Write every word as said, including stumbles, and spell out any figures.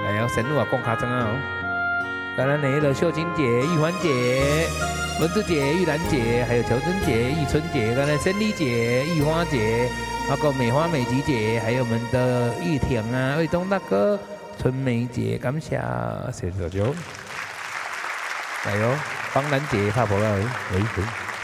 哎呦，神路啊，讲卡真啊哦！当然呢，的秀清姐、玉环姐、文字姐、玉兰姐，还有求真姐、玉春姐，刚才森丽姐、玉花姐，包括美花美吉姐，还有我们的玉婷啊、卫东大哥、春梅姐，感谢，谢谢大家。来哟，方兰姐、帕婆了，喂喂。